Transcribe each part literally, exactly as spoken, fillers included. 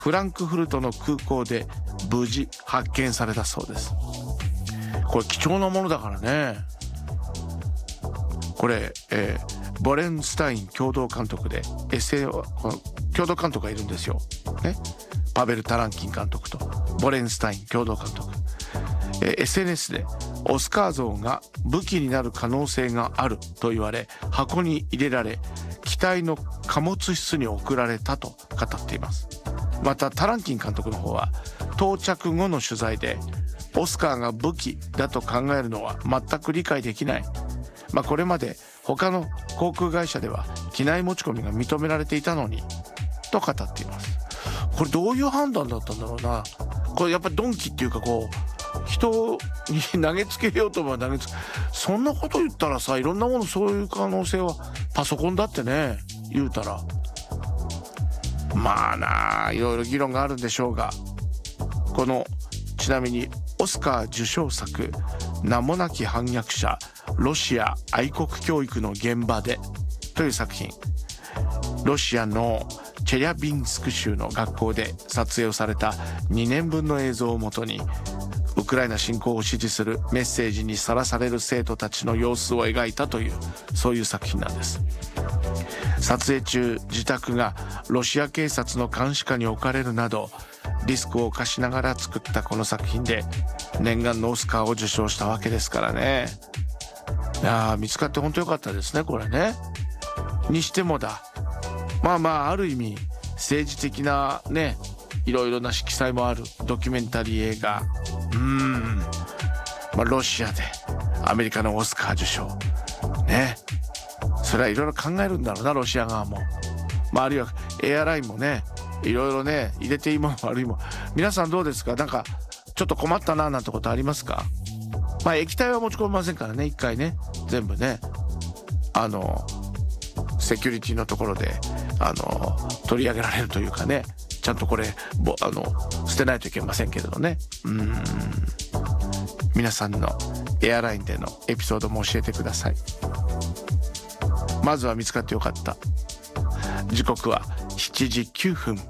フランクフルトの空港で無事発見されたそうです。これ貴重なものだからね。これ、えー、ボレンスタイン共同監督でエッセイこの共同監督がいるんですよ、ね、パベル・タランキン監督とボレンスタイン共同監督、えー、エスエヌエス でオスカー像が武器になる可能性があると言われ箱に入れられ機体の貨物室に送られたと語っています。またタランキン監督の方は到着後の取材でオスカーが武器だと考えるのは全く理解できない、まあ、これまで他の航空会社では機内持ち込みが認められていたのにと語っています。これどういう判断だったんだろうな。これやっぱりドンキっていうかこう人に投げつけようと思えば投げつけそんなこと言ったらさいろんなものそういう可能性はパソコンだってね言うたらまあなあいろいろ議論があるんでしょうがこのちなみにオスカー受賞作名もなき反逆者ロシア愛国教育の現場でという作品ロシアのチェリャビンスク州の学校で撮影をされたにねんぶんの映像をもとにウクライナ侵攻を支持するメッセージにさらされる生徒たちの様子を描いたというそういう作品なんです。撮影中自宅がロシア警察の監視下に置かれるなどリスクを冒しながら作ったこの作品で念願のオスカーを受賞したわけですからね。いや見つかって本当よかったですねこれね。にしてもだまあまあある意味政治的なねいろいろな色彩もあるドキュメンタリー映画うーん、まあ、ロシアでアメリカのオスカー受賞ねそれはいろいろ考えるんだろうなロシア側も、まあ、あるいはエアラインもねいろいろね入れていいも悪いも皆さんどうですか。なんかちょっと困ったななんてことありますか。まあ液体は持ち込みませんからね一回ね全部ねあのセキュリティのところであの取り上げられるというかねちゃんとこれぼあの捨てないといけませんけれどね。うーん皆さんのエアラインでのエピソードも教えてください。まずは見つかってよかった。時刻はしちじきゅうふん。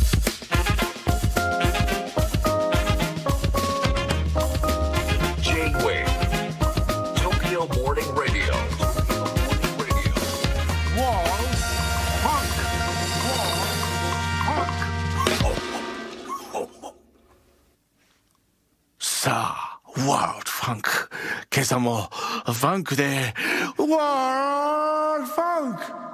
J-Wave Tokyo Morning Radio Wall Punk さあワールドファンク今朝もファンクでワールドファンク